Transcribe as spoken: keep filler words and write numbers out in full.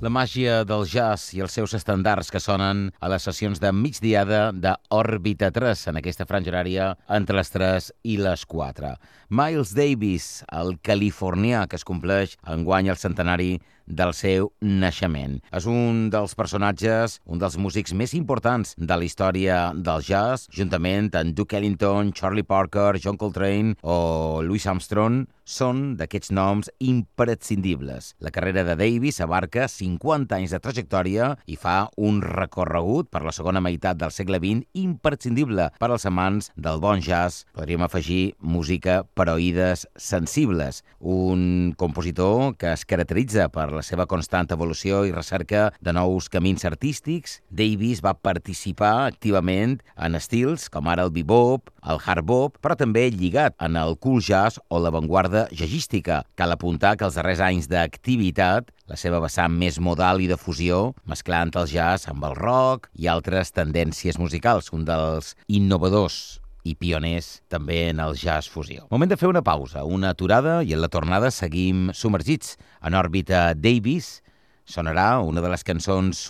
La màgia del jazz i els seus estandards que sonen a les sessions de migdiada d'Òrbita tres, en aquesta franja horària entre les tres i les quatre. Miles Davis, el californià que es compleix enguany el centenari del seu naixement. És un dels personatges, un dels músics més importants de la història del jazz, juntament amb Duke Ellington, Charlie Parker, John Coltrane o Louis Armstrong, són d'aquests noms imprescindibles. La carrera de Davis abarca cinquanta anys de trajectòria i fa un recorregut per la segona meitat del segle vint imprescindible per als amants del bon jazz. Podríem afegir música per oïdes sensibles. Un compositor que es caracteritza per la seva constant evolució i recerca de nous camins artístics. Davis va participar activament en estils com ara el bebop, el hard bop, però també lligat en el cool jazz o l'avantguarda jazzística. Cal apuntar que els darrers anys d'activitat, la seva vessant més modal i de fusió, mesclant el jazz amb el rock i altres tendències musicals, un dels innovadors i pioners també en el jazz fusió. Moment de fer una pausa, una aturada, i en la tornada seguim submergits en òrbita Davis. Sonarà una de les cançons